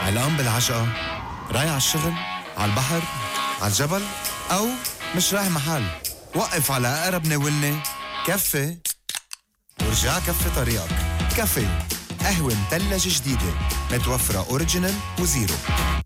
علقان بالعشقة، رايح على الشغل، على البحر، على الجبل، أو مش رايح محل. وقف على أقرب ناولني كفي ورجع كفي طريقك. كفي قهوة مثلجة جديدة متوفرة أوريجينال وزيرو.